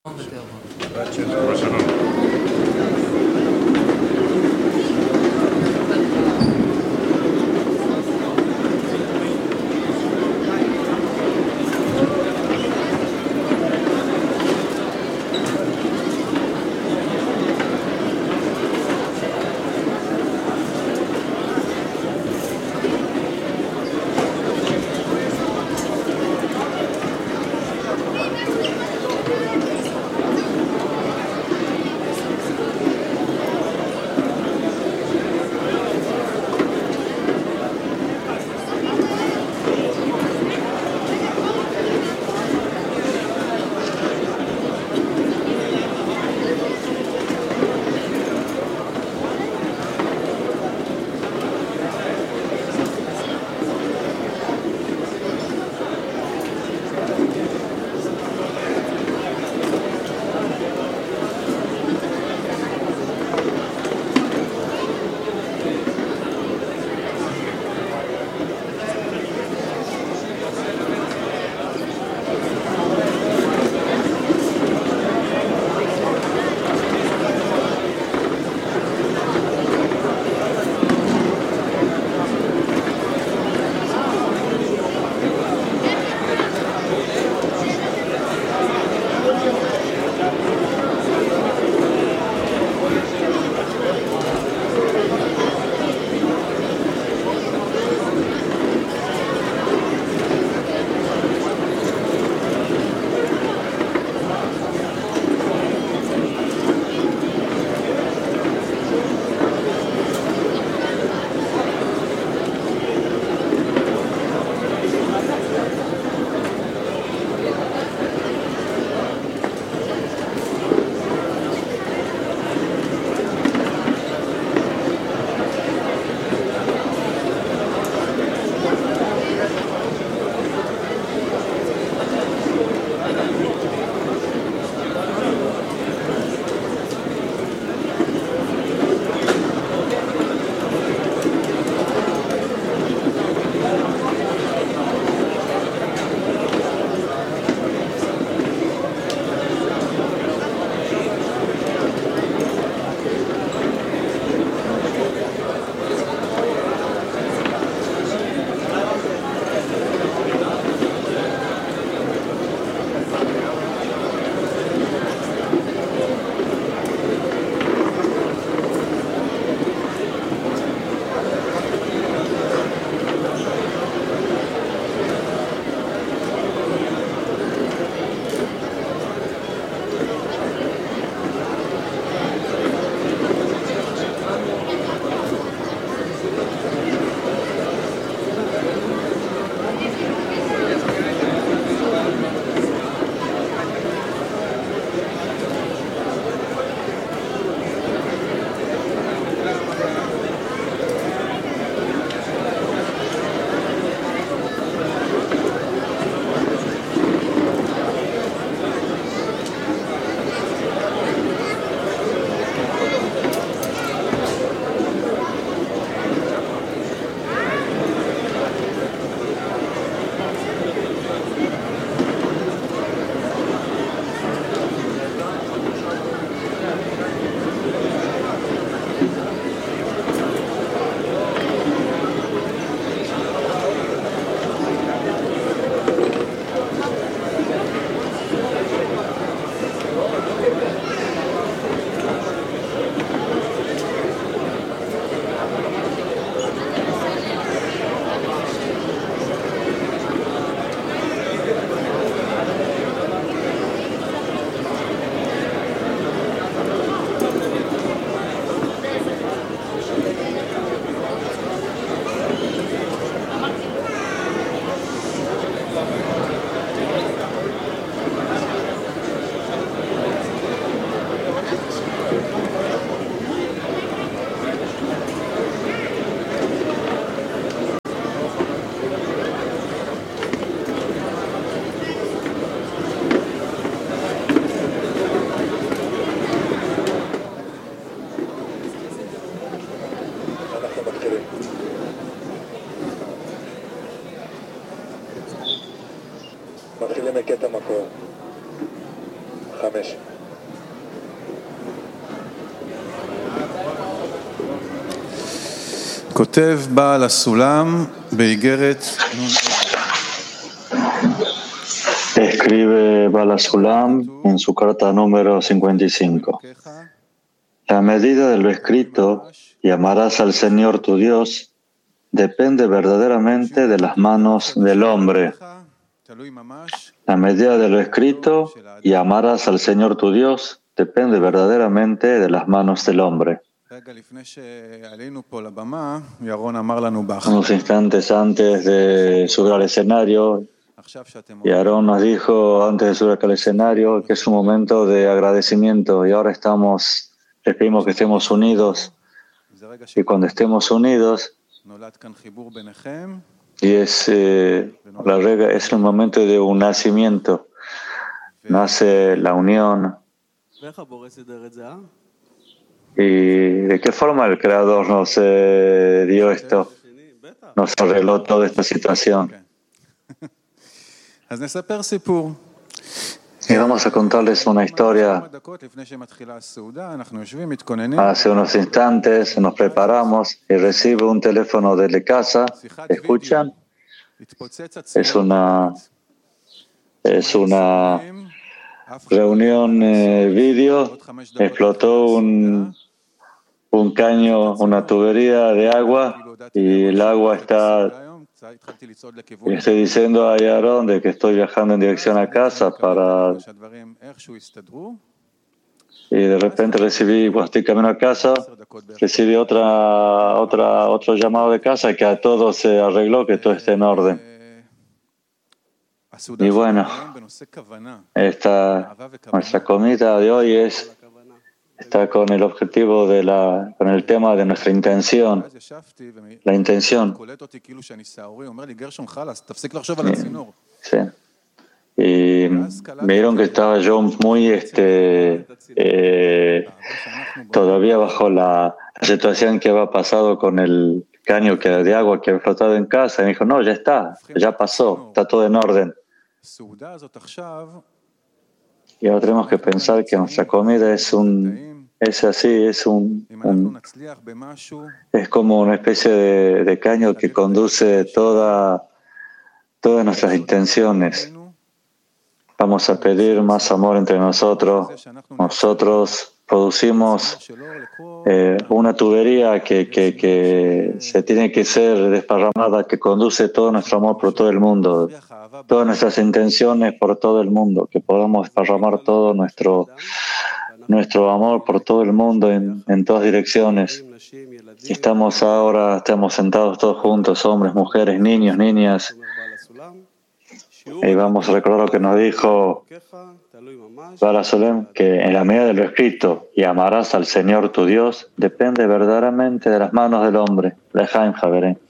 מתחילים את קטע מקור. 5. כותב בעל הסולם באיגרת Escribe Bala Sulam en su carta número 55. La medida de lo escrito, y amarás al Señor tu Dios, depende verdaderamente de las manos del hombre. La medida de lo escrito, y amarás al Señor tu Dios, depende verdaderamente de las manos del hombre. Unos instantes antes de subir al escenario, y Aarón nos dijo antes de subir al escenario que es un momento de agradecimiento, y ahora les pedimos que estemos unidos, y cuando estemos unidos, y es un momento de un nacimiento, nace la unión. ¿Y de qué forma el Creador nos dio esto? Nos arregló toda esta situación. Y vamos a contarles una historia. Hace unos instantes nos preparamos y recibe un teléfono desde casa. ¿Escuchan? Es una reunión vídeo. Explotó un caño, una tubería de agua, y el agua está. Y estoy diciendo a Aarón de que estoy viajando en dirección a casa y de repente cuando estoy camino a casa, recibí otro llamado de casa que a todo se arregló, que todo esté en orden. Y bueno, nuestra comida de hoy está con el objetivo con el tema de nuestra intención, la intención. Sí. Y me dieron que estaba yo muy todavía bajo la situación que había pasado con el caño de agua que había flotado en casa. Y me dijo, no, ya está, ya pasó, está todo en orden. Y ahora tenemos que pensar que nuestra comida es como una especie de caño que conduce todas nuestras intenciones. Vamos a pedir más amor entre nosotros. Nosotros producimos una tubería que se tiene que ser desparramada, que conduce todo nuestro amor por todo el mundo, todas nuestras intenciones por todo el mundo, que podamos desparramar todo nuestro amor por todo el mundo en todas direcciones. Estamos sentados todos juntos, hombres, mujeres, niños, niñas, y vamos a recordar lo que nos dijo Bala Sulam, que en la medida de lo escrito, y amarás al Señor tu Dios, depende verdaderamente de las manos del hombre. Lejaim, Javeré.